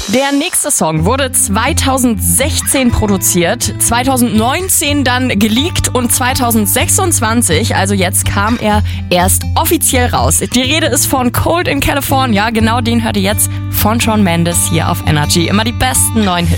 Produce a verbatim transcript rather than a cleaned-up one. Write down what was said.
Der nächste Song wurde zweitausendsechzehn produziert, zweitausendneunzehn dann geleakt und zweitausendsechsundzwanzig, also jetzt, kam er erst offiziell raus. Die Rede ist von Cold in California, genau den hört ihr jetzt von Shawn Mendes hier auf Energy. Immer die besten neuen Hits.